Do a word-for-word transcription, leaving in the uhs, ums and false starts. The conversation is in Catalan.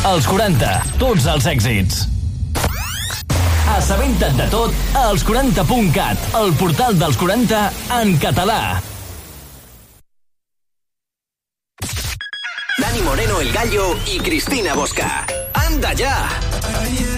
als quaranta, tots els èxits. Assabenta't de tot a els quaranta punt cat, el portal dels quaranta en català. Dani Moreno, El Gallo y Cristina Bosca. ¡Anda ya!